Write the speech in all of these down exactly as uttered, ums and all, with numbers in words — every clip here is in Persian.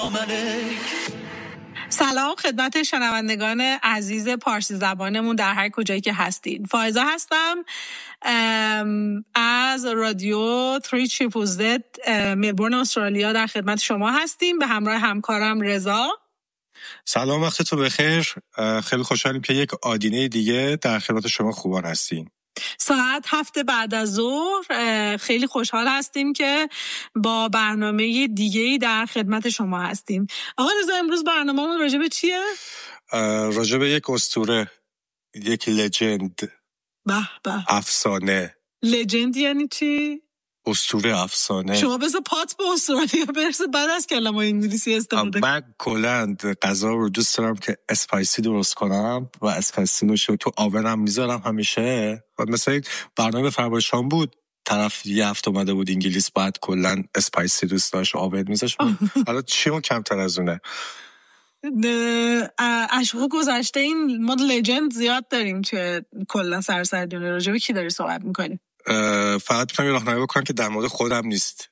سلام خدمت شنوندگان عزیز پارسی زبانمون در هر کجایی که هستید. فائزه هستم از رادیو تری تریپل زد ملبورن استرالیا در خدمت شما هستیم به همراه همکارم رضا. سلام وقتتون بخیر. خیلی خوشحالیم که یک آدینه دیگه در خدمت شما خوبان هستیم. ساعت هفت بعد از ظهر خیلی خوشحال هستیم که با برنامه دیگه‌ای در خدمت شما هستیم. آقا رضا امروز برنامه‌مون راجع به چیه؟ راجع به یک اسطوره، یک لجند. به به. افسانه. لجند یعنی چی؟ اسطوره، افسانه. شما بذار پات به استرالیا برسه بعد از کلمه انگلیسی استفاده کنید. من کلاً غذا رو دوست دارم که اسپایسی درست کنم و اسپایسی نوشه تو آونم میذارم همیشه. و مثلا برنامه فرمایشان بود، طرف یه هفته اومده بود انگلیس، بعد کلاً اسپایسی دوست داشت آون میذاشت. حالا چی اون کمتر از اونه؟ اشوق گذشته این ما لجند زیاد داریم که کلا سرسردیونه. راجع به کی داری صحبت میکنی؟ فقط میتونم یه راهنمایی بکنم که در مورد خودم نیست.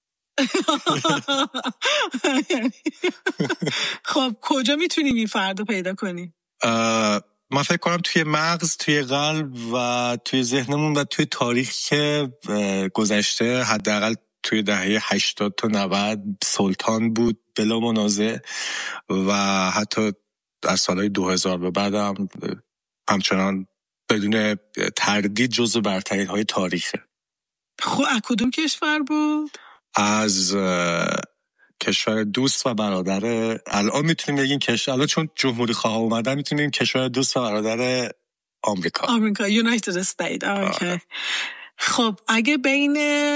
خب کجا میتونیم این فرد پیدا کنیم؟ من فکر کنم توی مغز، توی قلب و توی ذهنمون و توی تاریخ که گذشته، حداقل توی دهه هشتاد تا نود سلطان بود بلا منازع و حتی در سالهای دو هزار به بعدم همچنان بدون تردید جزو برترین های تاریخه. خب از کدوم کشور بود؟ از کشور دوست و برادر، الان میتونیم بگیم کشور، الان چون جمهوری خواه اومدن میتونیم بگیم کشور دوست و برادر آمریکا. آمریکا، یونایتد استیت. اوکی. خب اگه بین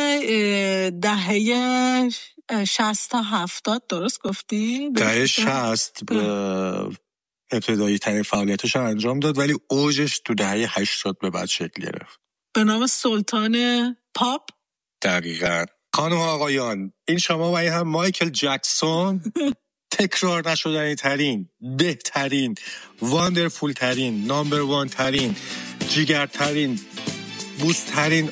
دهه شصت تا هفتاد درست گفتی؟ دهه شصت ابتدایی ترین فعالیتش رو انجام داد ولی اوجش تو دهه هشتاد به بعد شکل گرفت. به نام سلطان پاپ. دقیقاً. خانم و آقایان، این شما و این هم مایکل جکسون، تکرار نشدنی ترین، بهترین، واندرفول ترین، نامبر وان ترین، جیگر ترین، بوست ترین